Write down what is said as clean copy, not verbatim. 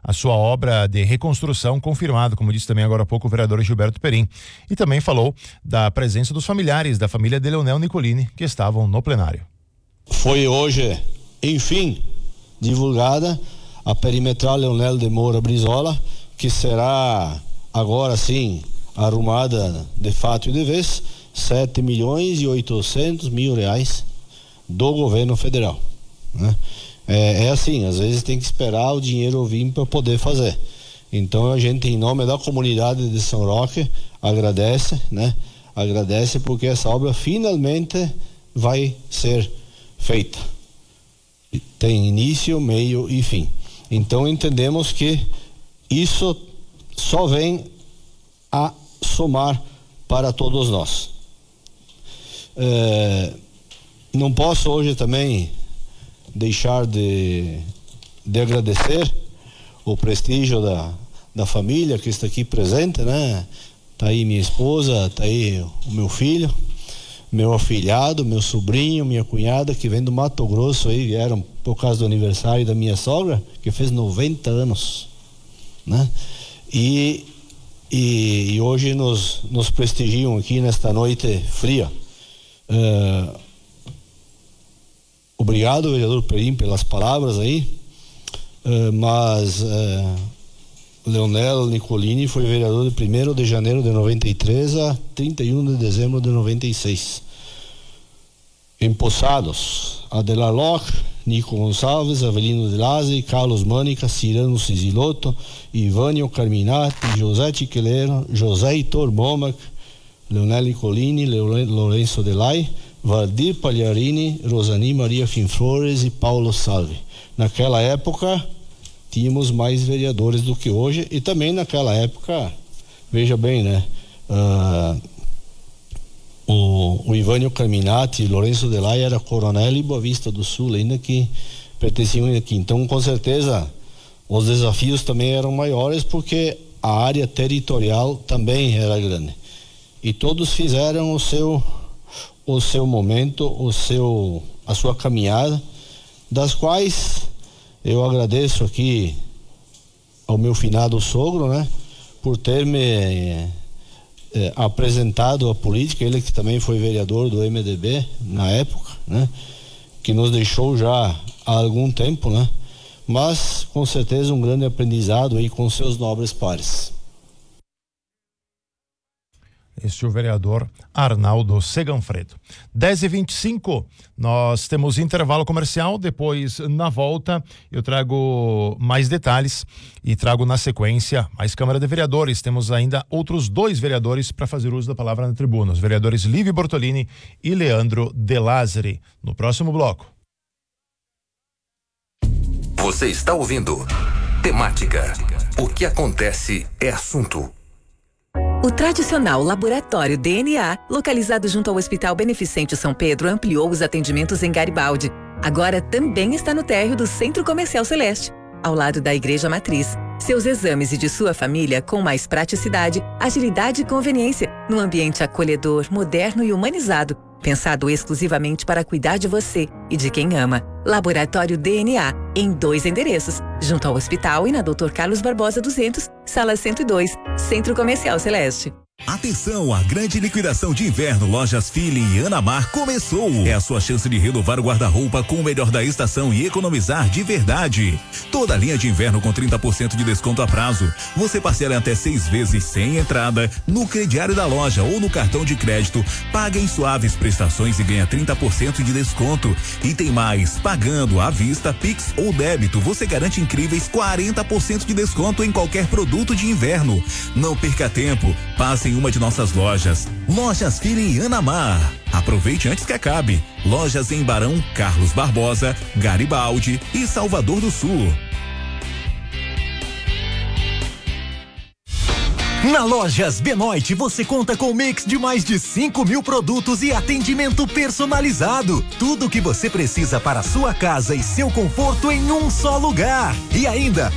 a sua obra de reconstrução confirmada, como disse também agora há pouco o vereador Gilberto Perim. E também falou da presença dos familiares da família de Leonel Nicolini, que estavam no plenário. Foi hoje, enfim, divulgada a perimetral Leonel de Moura Brizola, que será agora sim arrumada de fato e de vez, 7.800.000 reais do governo federal, né? É assim, às vezes tem que esperar o dinheiro vir para poder fazer. Então a gente, em nome da comunidade de São Roque, agradece, né? Agradece porque essa obra finalmente vai ser feita. Tem início, meio e fim. Então entendemos que isso só vem a somar para todos nós. Não posso hoje também deixar de agradecer o prestígio da família que está aqui presente, né? Tá aí minha esposa, tá aí o meu filho, meu afilhado, meu sobrinho, minha cunhada, que vem do Mato Grosso aí, vieram por causa do aniversário da minha sogra, que fez 90 anos, né? E hoje nos prestigiam aqui nesta noite fria. Obrigado, vereador Perim, pelas palavras aí, mas Leonel Nicolini foi vereador de 1º de janeiro de 93 a 31 de dezembro de 96. Empossados: Adelar Locke, Nico Gonçalves, Avelino de Lazi, Carlos Mânica, Cirano Cisilotto, Ivânio Carminati, José Tiqueleiro, José Heitor Momac, Leonel Nicolini, Lourenço Delay, Valdir Pagliarini, Rosani Maria Finflores e Paulo Salve. Naquela época tínhamos mais vereadores do que hoje, e também naquela época, veja bem, né? O Ivânio Carminati e Lourenço Delay era coronel e Boa Vista do Sul, ainda que pertenciam aqui. Então, com certeza, os desafios também eram maiores, porque a área territorial também era grande. E todos fizeram o seu momento, a sua caminhada, das quais eu agradeço aqui ao meu finado sogro, né, por ter me apresentado a política, ele que também foi vereador do MDB na época, né, que nos deixou já há algum tempo, né, mas com certeza um grande aprendizado aí com seus nobres pares. Este é o vereador Arnaldo Seganfredo. 10h25, nós temos intervalo comercial. Depois, na volta, eu trago mais detalhes e trago na sequência mais Câmara de Vereadores. Temos ainda outros 2 vereadores para fazer uso da palavra na tribuna, os vereadores Lívio Bortolini e Leandro De Lázari, no próximo bloco. Você está ouvindo Temática. O que acontece é assunto. O tradicional laboratório DNA, localizado junto ao Hospital Beneficente São Pedro, ampliou os atendimentos em Garibaldi. Agora também está no térreo do Centro Comercial Celeste, ao lado da Igreja Matriz. Seus exames e de sua família com mais praticidade, agilidade e conveniência, num ambiente acolhedor, moderno e humanizado, pensado exclusivamente para cuidar de você e de quem ama. Laboratório DNA, em 2 endereços, junto ao hospital e na Dr. Carlos Barbosa 200, sala 102, Centro Comercial Celeste. Atenção, a grande liquidação de inverno Lojas Fili e Anamar começou. É a sua chance de renovar o guarda-roupa com o melhor da estação e economizar de verdade. Toda a linha de inverno com 30% de desconto a prazo. Você parcela em até 6 vezes sem entrada no crediário da loja ou no cartão de crédito. Paga em suaves prestações e ganha 30% de desconto. E tem mais, pagando à vista, Pix ou débito, você garante incríveis 40% de desconto em qualquer produto de inverno. Não perca tempo, passe em uma de nossas lojas. Lojas Fili e Anamar. Aproveite antes que acabe. Lojas em Barão, Carlos Barbosa, Garibaldi e Salvador do Sul. Na Lojas Benoit você conta com um mix de mais de 5.000 produtos e atendimento personalizado. Tudo o que você precisa para a sua casa e seu conforto em um só lugar. E ainda,